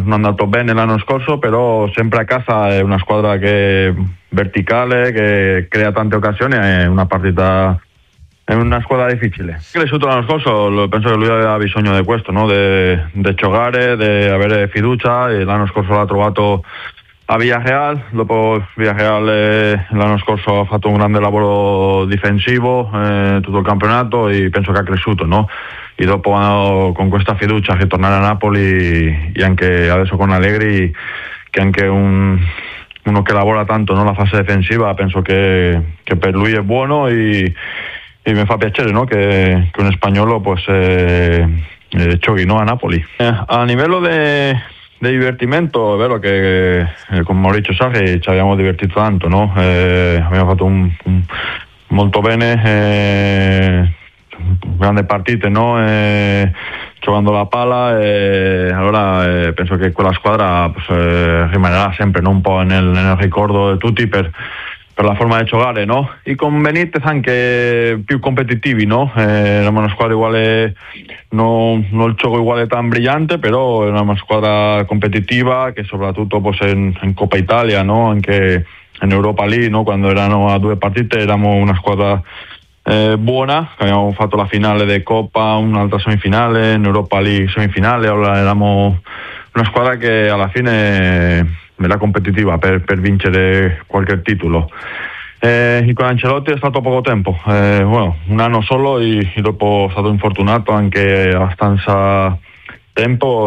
non è andato bene l'anno scorso, però sempre a casa è una squadra che è verticale, che crea tante occasioni, è una partita, è una squadra difficile. Cresciuto l'anno scorso, penso che lui aveva bisogno di questo, no? di giocare, di avere fiducia, e l'anno scorso l'ha trovato a Villarreal. Dopo Villarreal l'anno scorso ha fatto un grande lavoro difensivo tutto il campionato, e penso che ha cresciuto, no? E dopo con questa fiducia ritornare a Napoli, e anche adesso con Allegri, che anche uno che lavora tanto nella fase difensiva, penso che per lui è buono, e mi fa piacere, no? che un spagnolo pues giochi, no? a Napoli. A livello di divertimento, è vero che con Maurizio Sarri ci abbiamo divertito tanto, no? Abbiamo fatto molto bene, grandi partite, no? Giocando la palla, allora penso che quella squadra rimarrà sempre, no? Un po' nel ricordo di tutti per la forma di giocare, no? E con Benitez anche più competitivi, no? Era una squadra uguale, non il gioco uguale tan brillante, però era una squadra competitiva che soprattutto pues, in Coppa Italia, no? Anche in Europa League, no? Quando erano a 2 partite eravamo una squadra buona, abbiamo fatto la finale di Coppa, un'altra semifinale, in Europa League semifinale, allora eravamo una squadra che alla fine era competitiva per vincere qualche titolo. E con Ancelotti è stato poco tempo, un anno solo, e dopo è stato infortunato anche abbastanza tempo,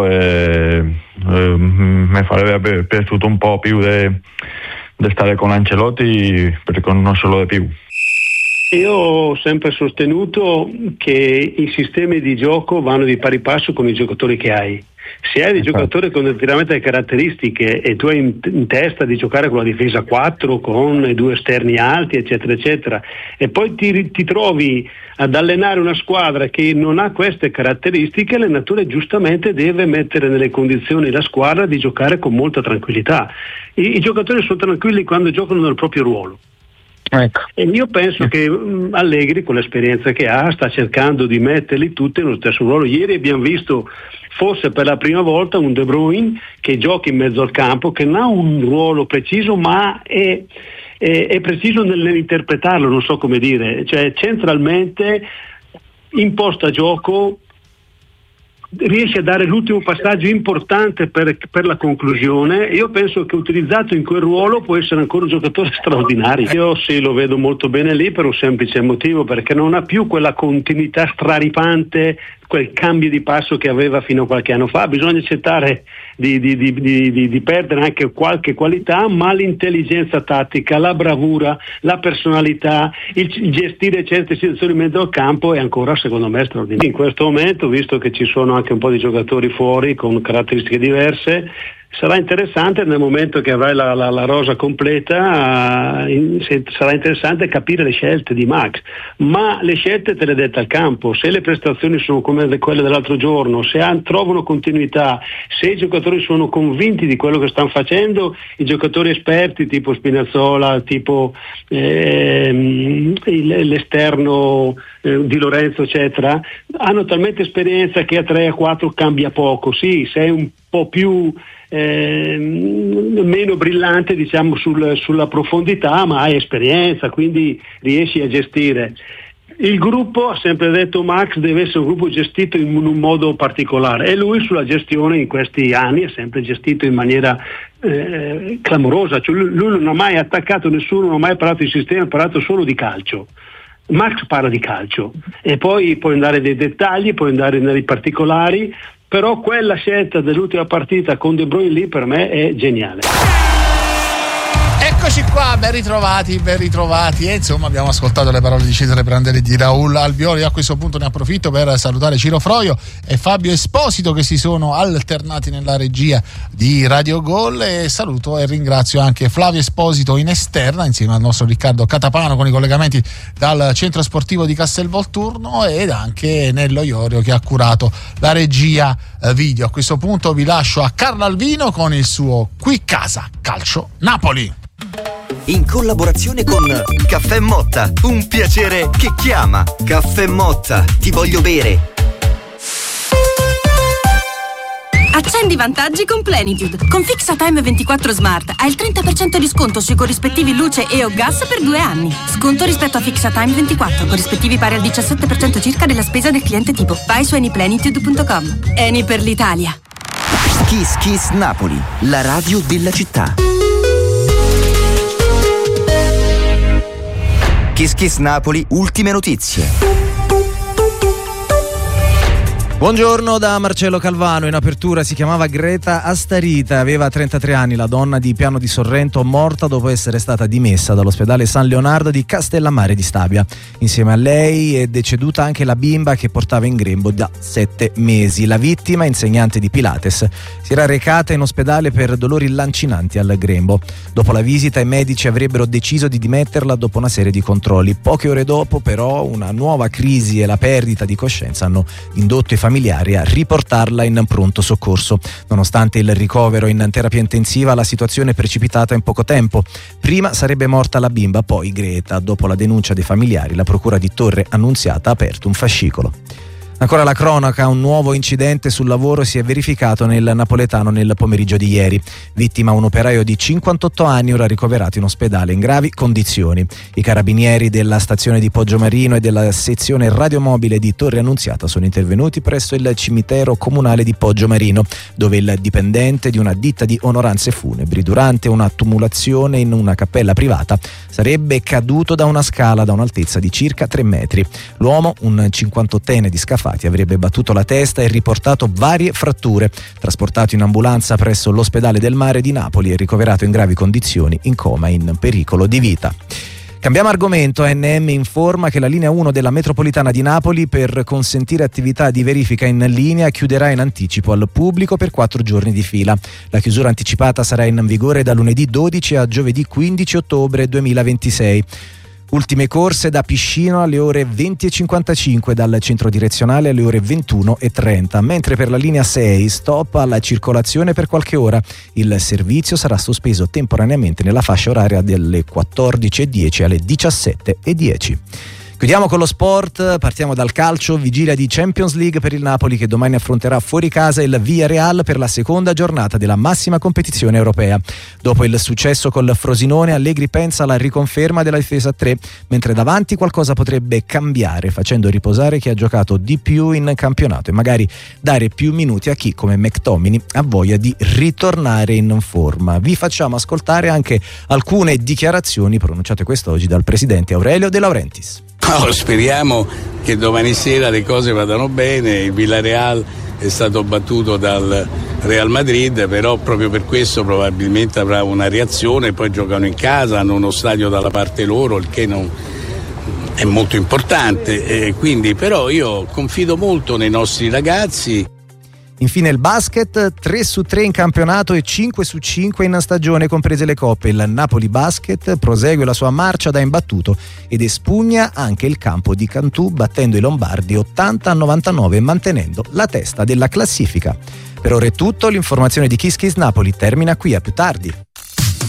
mi sarebbe piaciuto un po' più di stare con Ancelotti per conoscerlo di più. Io ho sempre sostenuto che i sistemi di gioco vanno di pari passo con i giocatori che hai. Se hai dei giocatori con determinate caratteristiche e tu hai in testa di giocare con la difesa 4, con i 2 esterni alti, eccetera eccetera, e poi ti trovi ad allenare una squadra che non ha queste caratteristiche, l'allenatore giustamente deve mettere nelle condizioni la squadra di giocare con molta tranquillità. I giocatori sono tranquilli quando giocano nel proprio ruolo. Ecco. E io penso che Allegri, con l'esperienza che ha, sta cercando di metterli tutti nello stesso ruolo. Ieri abbiamo visto forse per la prima volta un De Bruyne che gioca in mezzo al campo, che non ha un ruolo preciso, ma è preciso nell'interpretarlo, non so come dire, cioè centralmente imposta gioco, riesce a dare l'ultimo passaggio importante per la conclusione. Io penso che utilizzato in quel ruolo può essere ancora un giocatore straordinario. Io sì, lo vedo molto bene lì per un semplice motivo, perché non ha più quella continuità straripante, quel cambio di passo che aveva fino a qualche anno fa. Bisogna accettare di perdere anche qualche qualità, ma l'intelligenza tattica, la bravura, la personalità, il gestire certe situazioni in mezzo al campo è ancora, secondo me, straordinario. In questo momento, visto che ci sono anche un po' di giocatori fuori con caratteristiche diverse, sarà interessante nel momento che avrai la rosa completa, sarà interessante capire le scelte di Max, ma le scelte te le dette al campo. Se le prestazioni sono come quelle dell'altro giorno, se trovano continuità, se i giocatori sono convinti di quello che stanno facendo, i giocatori esperti tipo Spinazzola, tipo l'esterno Di Lorenzo eccetera, hanno talmente esperienza che a 3 a 4 cambia poco. Sì, sei un po' più meno brillante, diciamo, sulla profondità, ma hai esperienza, quindi riesci a gestire. Il gruppo, ha sempre detto Max, deve essere un gruppo gestito in un modo particolare, e lui sulla gestione in questi anni è sempre gestito in maniera clamorosa, cioè lui non ha mai attaccato nessuno, non ha mai parlato di sistema, ha parlato solo di calcio. Max parla di calcio e poi puoi andare nei dettagli, puoi andare nei particolari, però quella scelta dell'ultima partita con De Bruyne lì per me è geniale. Eccoci qua, ben ritrovati. E insomma abbiamo ascoltato le parole di Cesare Prandelli e di Raul Albioli. A questo punto ne approfitto per salutare Ciro Froio e Fabio Esposito, che si sono alternati nella regia di Radio Gol, e saluto e ringrazio anche Flavio Esposito in esterna insieme al nostro Riccardo Catapano con i collegamenti dal centro sportivo di Castelvolturno, ed anche Nello Iorio che ha curato la regia video. A questo punto vi lascio a Carlo Alvino con il suo Qui Casa Calcio Napoli. In collaborazione con Caffè Motta, un piacere che chiama. Caffè Motta, ti voglio bere. Accendi i vantaggi con Plenitude. Con FixaTime 24 Smart hai il 30% di sconto sui corrispettivi luce e o gas per 2 anni. Sconto rispetto a FixaTime 24, corrispettivi pari al 17% circa della spesa del cliente tipo. Vai su anyplenitude.com. Eni per l'Italia. Kiss Kiss Napoli, la radio della città. Kiss Kiss Napoli, ultime notizie. Buongiorno da Marcello Calvano. In apertura si chiamava Greta Astarita, aveva 33 anni, la donna di Piano di Sorrento, morta dopo essere stata dimessa dall'ospedale San Leonardo di Castellammare di Stabia. Insieme a lei è deceduta anche la bimba che portava in grembo da 7 mesi. La vittima, insegnante di Pilates, si era recata in ospedale per dolori lancinanti al grembo. Dopo la visita i medici avrebbero deciso di dimetterla dopo una serie di controlli. Poche ore dopo però una nuova crisi e la perdita di coscienza hanno indotto i familiari a riportarla in pronto soccorso. Nonostante il ricovero in terapia intensiva, la situazione è precipitata in poco tempo. Prima sarebbe morta la bimba, poi Greta. Dopo la denuncia dei familiari, la procura di Torre Annunziata ha aperto un fascicolo. Ancora la cronaca, un nuovo incidente sul lavoro si è verificato nel napoletano nel pomeriggio di ieri. Vittima un operaio di 58 anni, ora ricoverato in ospedale in gravi condizioni. I carabinieri della stazione di Poggiomarino e della sezione radiomobile di Torre Annunziata sono intervenuti presso il cimitero comunale di Poggiomarino, dove il dipendente di una ditta di onoranze funebri, durante una tumulazione in una cappella privata, sarebbe caduto da una scala da un'altezza di circa 3 metri. L'uomo, un 58enne di Scafati, avrebbe battuto la testa e riportato varie fratture. Trasportato in ambulanza presso l'ospedale del Mare di Napoli e ricoverato in gravi condizioni, in coma, in pericolo di vita. Cambiamo argomento. ANM informa che la linea 1 della metropolitana di Napoli, per consentire attività di verifica in linea, chiuderà in anticipo al pubblico per 4 giorni di fila. La chiusura anticipata sarà in vigore da lunedì 12 a giovedì 15 ottobre 2026. Ultime corse da Piscino alle ore 20.55, dal centro direzionale alle ore 21.30, mentre per la linea 6 stop alla circolazione per qualche ora. Il servizio sarà sospeso temporaneamente nella fascia oraria dalle 14.10 alle 17.10. Chiudiamo con lo sport, partiamo dal calcio. Vigilia di Champions League per il Napoli, che domani affronterà fuori casa il Villarreal per la seconda giornata della massima competizione europea. Dopo il successo col Frosinone, Allegri pensa alla riconferma della difesa a 3, mentre davanti qualcosa potrebbe cambiare, facendo riposare chi ha giocato di più in campionato e magari dare più minuti a chi, come McTominay, ha voglia di ritornare in forma. Vi facciamo ascoltare anche alcune dichiarazioni pronunciate quest'oggi dal presidente Aurelio De Laurentiis. No, speriamo che domani sera le cose vadano bene. Il Villarreal è stato battuto dal Real Madrid, però proprio per questo probabilmente avrà una reazione. Poi giocano in casa, hanno uno stadio dalla parte loro, il che non è molto importante, quindi però io confido molto nei nostri ragazzi. Infine il basket, 3 su 3 in campionato e 5 su 5 in stagione, comprese le coppe. Il Napoli Basket prosegue la sua marcia da imbattuto ed espugna anche il campo di Cantù, battendo i lombardi 80-99 e mantenendo la testa della classifica. Per ora è tutto, l'informazione di Kiss Kiss Napoli termina qui, a più tardi.